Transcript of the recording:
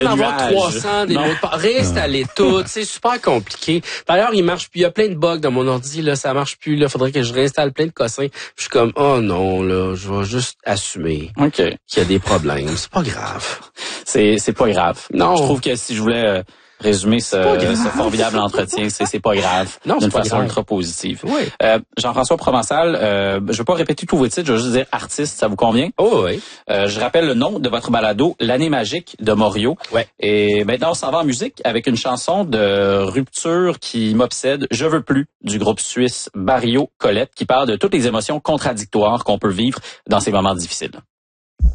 avoir 300 des mots de passe, réinstaller tout, c'est super compliqué. D'ailleurs, il marche plus, il y a plein de bugs dans mon ordi, là, ça marche plus, là, faudrait que je réinstalle plein de cossins. Je suis comme, oh non, là, je vais juste assumer qu'il y a des problèmes. C'est pas grave. C'est pas grave. Non. Je trouve que si je voulais résumer ce formidable entretien, c'est pas grave. Non, c'est d'une pas façon grave. ultra positive. Oui. Jean-François Provençal, je vais pas répéter tous vos titres, je vais juste dire artiste, ça vous convient? Oh oui. Je rappelle le nom de votre balado, L'année magique de Morio. Ouais. Et maintenant, on s'en va en musique avec une chanson de rupture qui m'obsède, Je veux plus, du groupe suisse Barrio Colette, qui parle de toutes les émotions contradictoires qu'on peut vivre dans ces moments difficiles.